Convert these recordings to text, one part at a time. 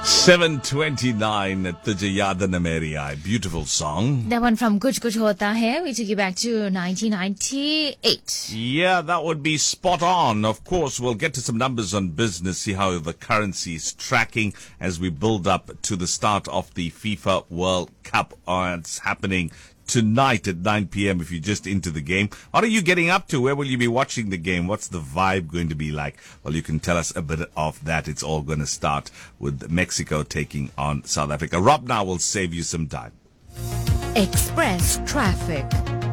7:29 Tujhe Yaad Na Meri Aaye. Beautiful song. That one from Kuch Kuch Hota Hai. We took you back to 1998. Yeah, that would be spot on. Of course, we'll get to some numbers on business, see how the currency is tracking as we build up to the start of the FIFA World Cup. It's happening tonight at 9 p.m. if you're just into the game. What are you getting up to? Where will you be watching the game? What's the vibe going to be like? Well, you can tell us a bit of that. It's all going to start with Mexico taking on South Africa. Rob now will save you some time. Express traffic.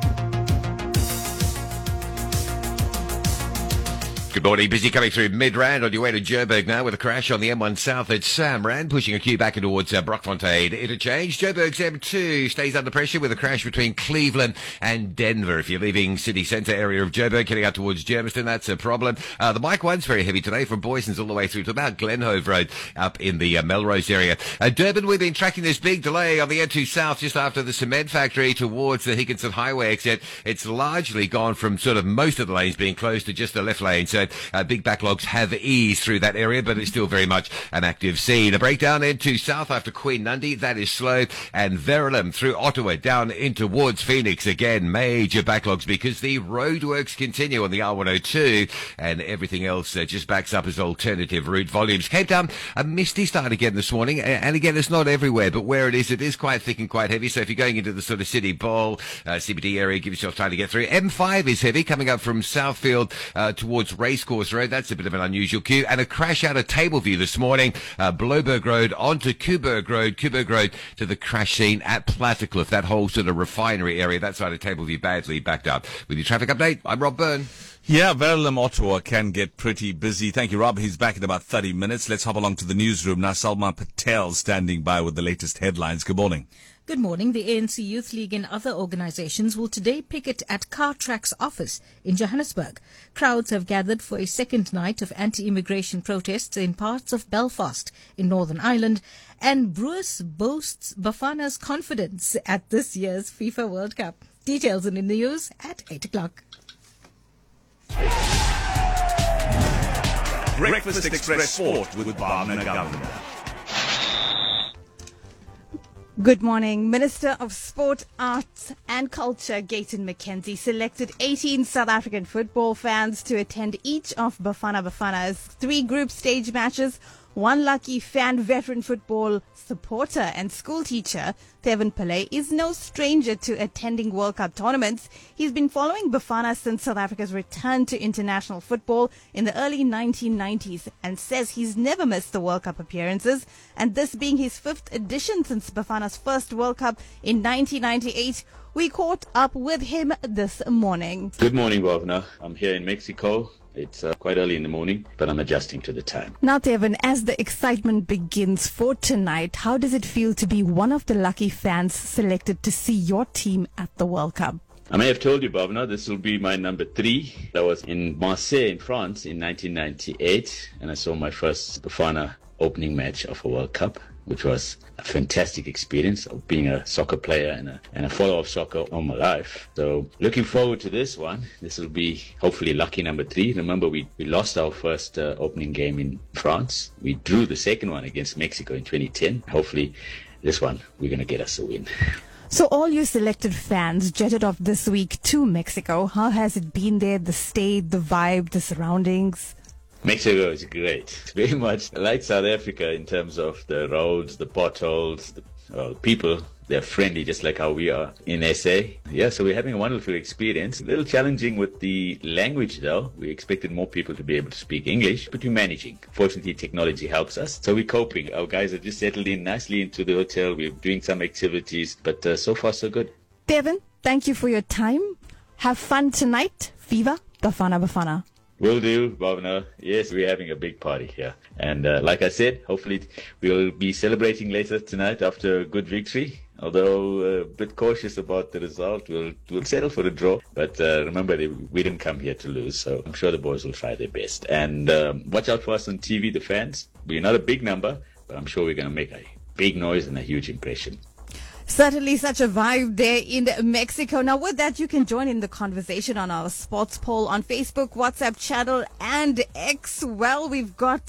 Good morning. Busy coming through Midrand on your way to Joburg now with a crash on the M1 South at Samrand, pushing a queue back towards Brockfontein interchange. Joburg's M2 stays under pressure with a crash between Cleveland and Denver. If you're leaving city centre area of Joburg, heading out towards Germiston, that's a problem. The Mike 1's very heavy today from Boysons all the way through to about Glenhove Road up in the Melrose area. Durban, we've been tracking this big delay on the M2 South just after the cement factory towards the Higginson Highway exit. It's largely gone from sort of most of the lanes being closed to just the left lane. So big backlogs have eased through that area, but it's still very much an active scene. A breakdown into south after Queen Nundy, that is slow, and Verulam through Ottawa down in towards Phoenix. Again, major backlogs because the roadworks continue on the R102, and everything else just backs up as alternative route volumes. Cape Town, a misty start again this morning, and again, it's not everywhere, but where it is quite thick and quite heavy. So if you're going into the sort of city bowl, CBD area, give yourself time to get through. M5 is heavy, coming up from Southfield towards Racecourse Road. That's a bit of an unusual queue. And a crash out of Tableview this morning. Bloberg Road onto Kuberg Road to the crash scene at Plattercliff. That whole sort of refinery area, that side of Tableview badly backed up. With your traffic update, I'm Rob Byrne. Yeah, Verulam, Ottawa can get pretty busy. Thank you, Rob. He's back in about 30 minutes. Let's hop along to the newsroom now. Salma Patel standing by with the latest headlines. Good morning. Good morning. The ANC Youth League and other organizations will today picket at Cartrack's office in Johannesburg. Crowds have gathered for a second night of anti-immigration protests in parts of Belfast in Northern Ireland. And Bruce boasts Bafana's confidence at this year's FIFA World Cup. Details in the news at 8 o'clock. Breakfast Express Sport with Bhavna Governor. Good morning. Minister of Sport, Arts and Culture, Gayton McKenzie, selected 18 South African football fans to attend each of Bafana Bafana's 3 group stage matches. One lucky fan, veteran football supporter and school teacher, Thevan Pillay, is no stranger to attending World Cup tournaments. He's been following Bafana since South Africa's return to international football in the early 1990s and says he's never missed the World Cup appearances, and this being his 5th edition since Bafana's first World Cup in 1998. We caught up with him this morning. Good morning, Bhavna. I'm here in Mexico. It's quite early in the morning, but I'm adjusting to the time. Now, Thevan, as the excitement begins for tonight, how does it feel to be one of the lucky fans selected to see your team at the World Cup? I may have told you, Bhavna, this will be my number 3. I was in Marseille in France in 1998, and I saw my first Bafana opening match of a World Cup, which was a fantastic experience of being a soccer player and a follower of soccer all my life. So looking forward to this one. This will be hopefully lucky number 3. Remember, we lost our first opening game in France. We drew the second one against Mexico in 2010. Hopefully this one, we're going to get us a win. So all you selected fans jetted off this week to Mexico. How has it been there? The state, the vibe, the surroundings? Mexico is great. It's very much like South Africa in terms of the roads, the potholes, the people. They're friendly, just like how we are in SA. Yeah, so we're having a wonderful experience. A little challenging with the language, though. We expected more people to be able to speak English, but we're managing. Fortunately, technology helps us, so we're coping. Our guys have just settled in nicely into the hotel. We're doing some activities, but so far, so good. Thevan, thank you for your time. Have fun tonight. Viva Bafana Bafana. Will do, Bhavna. Yes, we're having a big party here. And like I said, hopefully we'll be celebrating later tonight after a good victory. Although a bit cautious about the result, we'll settle for a draw. But remember, we didn't come here to lose, so I'm sure the boys will try their best. And watch out for us on TV, the fans. We're not a big number, but I'm sure we're going to make a big noise and a huge impression. Certainly such a vibe there in Mexico. Now, with that, you can join in the conversation on our sports poll on Facebook, WhatsApp channel, and X. Well, we've got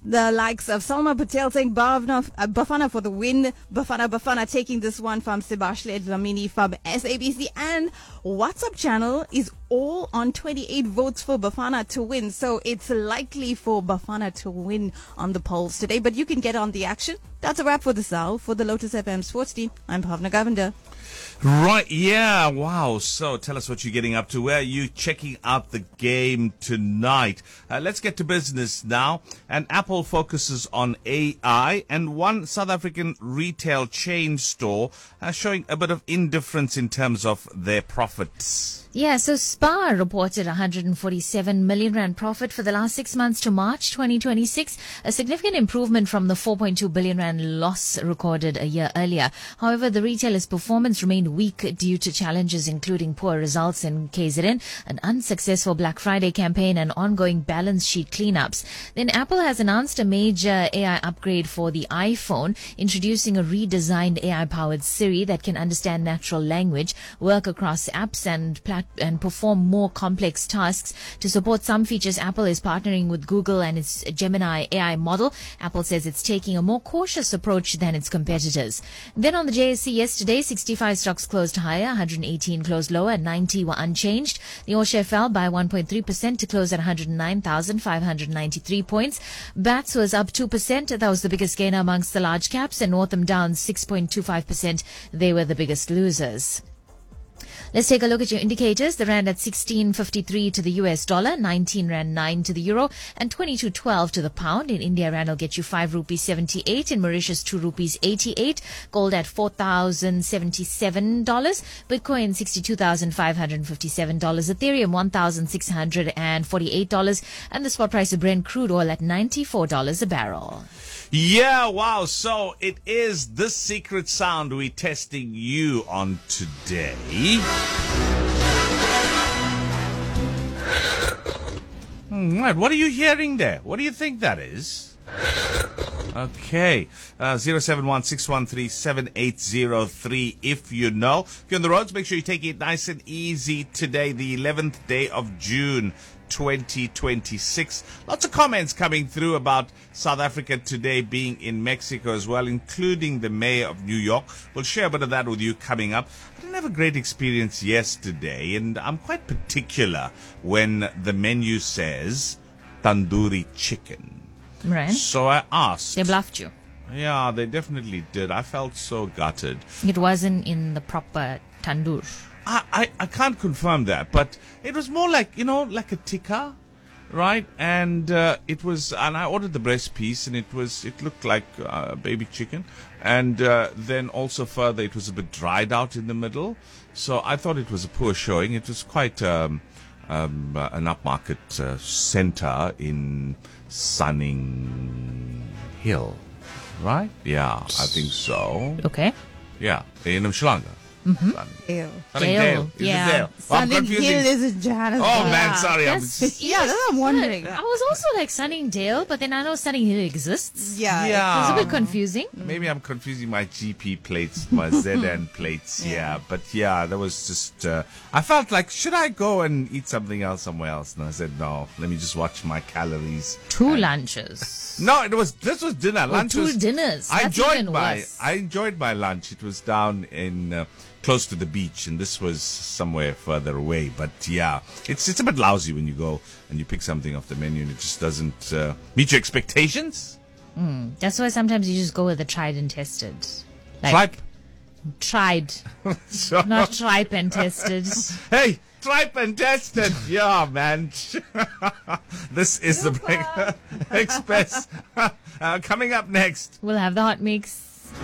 The likes of Salma Patel saying Bafana for the win. Bafana taking this one from Sebashle Dlamini from SABC. And WhatsApp channel is all on 28 votes for Bafana to win. So it's likely for Bafana to win on the polls today. But you can get on the action. That's a wrap for this hour. For the Lotus FM Sports Team, I'm Bhavna Govender. Right, yeah, wow. So tell us what you're getting up to. Where are you checking out the game tonight? Let's get to business now. And Apple focuses on AI, and one South African retail chain store showing a bit of indifference in terms of their profits. Yeah, so SPAR reported 147 million rand profit for the last 6 months to March 2026, a significant improvement from the 4.2 billion rand loss recorded a year earlier. However, the retailer's performance remained weak due to challenges including poor results in KZN, an unsuccessful Black Friday campaign, and ongoing balance sheet cleanups. Then Apple has announced a major AI upgrade for the iPhone, introducing a redesigned AI-powered Siri that can understand natural language, work across apps and perform more complex tasks. To support some features, Apple is partnering with Google and its Gemini AI model. Apple says it's taking a more cautious approach than its competitors. Then on the JSE yesterday, 65 stocks closed higher, 118 closed lower, and 90 were unchanged. The all-share fell by 1.3% to close at 109,593 points. BATS was up 2%. That was the biggest gainer amongst the large caps, and Northam down 6.25%. They were the biggest losers. Let's take a look at your indicators. The rand at 16.53 to the US dollar, 19 rand 9 to the euro, and 22.12 to the pound. In India, rand will get you 5 rupees 78. In Mauritius, 2 rupees 88. Gold at $4,077. Bitcoin $62,557. Ethereum $1,648. And the spot price of Brent crude oil at $94 a barrel. Yeah, wow. So it is the secret sound we're testing you on today. Right, what are you hearing there? What do you think that is? Okay, 071-613-7803 if you know. If you're on the roads, make sure you take it nice and easy today, the 11th day of June 2026. Lots of comments coming through about South Africa today being in Mexico as well, including the mayor of New York. We'll share a bit of that with you coming up. I didn't have a great experience yesterday, and I'm quite particular when the menu says tandoori chicken. Right. So I asked. They bluffed you. Yeah, they definitely did. I felt so gutted. It wasn't in the proper tandoor. I can't confirm that, but it was more like, like a tikka, right? And it was, and I ordered the breast piece, and it looked like baby chicken. And then also further, it was a bit dried out in the middle. So I thought it was a poor showing. It was quite an upmarket center in Sunning Hill, right? Yeah, I think so. Okay. Yeah, in Mshlanga. Mm-hmm. Dale. Dale. Is Yeah. it Dale? Sunning Hill is in Johannesburg. Oh man, sorry. That's I'm that's what I'm wondering. I was also like Sunningdale, but then I know Sunning Hill exists. Yeah. It's a bit confusing. Maybe I'm confusing my GP plates, my ZN plates. Yeah, but yeah, that was just. I felt like, should I go and eat something else somewhere else? And I said, no. Let me just watch my calories. Two lunches. No, this was dinner. Lunch two was, dinners. I That's enjoyed even worse. I enjoyed my lunch. It was down in close to the beach, and this was somewhere further away. But yeah, it's a bit lousy when you go and you pick something off the menu and it just doesn't meet your expectations. That's why sometimes you just go with the tried and tested. Tried. Not tripe and tested. Hey, tripe and tested. Yeah, man. This is the Break Express. Coming up next. We'll have the hot mix.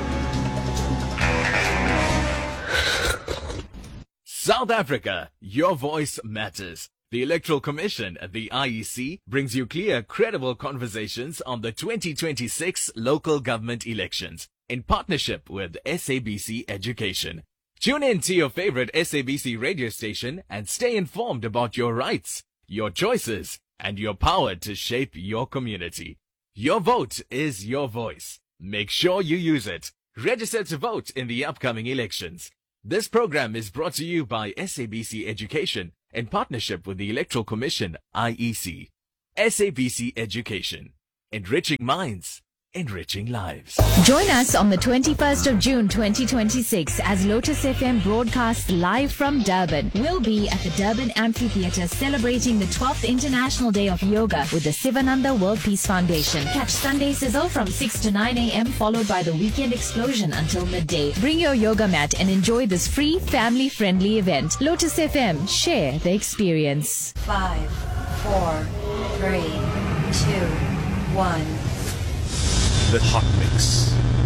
South Africa, your voice matters. The Electoral Commission at the IEC brings you clear, credible conversations on the 2026 local government elections in partnership with SABC Education. Tune in to your favorite SABC radio station and stay informed about your rights, your choices, and your power to shape your community. Your vote is your voice. Make sure you use it. Register to vote in the upcoming elections. This program is brought to you by SABC Education in partnership with the Electoral Commission, IEC. SABC Education. Enriching minds, enriching lives. Join us on the 21st of June 2026 as Lotus FM broadcasts live from Durban. We'll be at the Durban Amphitheatre celebrating the 12th International Day of Yoga with the Sivananda World Peace Foundation. Catch Sunday Sizzle from 6 to 9 a.m. followed by the Weekend Explosion until midday. Bring your yoga mat and enjoy this free family-friendly event. Lotus FM, share the experience. 5, 4, 3, 2, 1. The Hot Mix.